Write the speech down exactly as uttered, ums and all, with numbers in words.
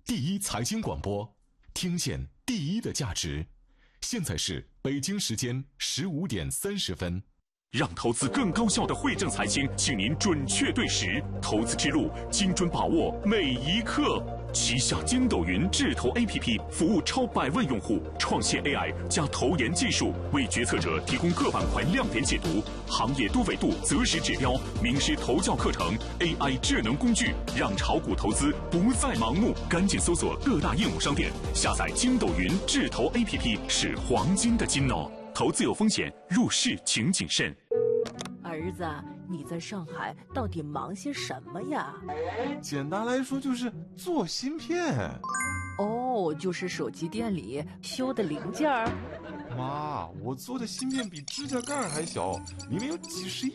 第一财经广播，听见第一的价值。现在是北京时间十五点三十分。 让投资更高效的惠正财经，请您准确对时，投资之路精准把握每一刻。旗下筋斗云智投 A P P 服务超百万用户，创新 A I 加投研技术，为决策者提供各板块亮点解读、行业多维度择时指标、名师投教课程、A I 智能工具，让炒股投资不再盲目。赶紧搜索各大应用商店，下载筋斗云智投 A P P 是黄金的金哦。投资有风险，入市请谨慎。 儿子，你在上海到底忙些什么呀？ 简单来说就是做芯片。 哦，就是手机店里修的零件儿。 妈，我做的芯片比指甲盖还小，里面有几十亿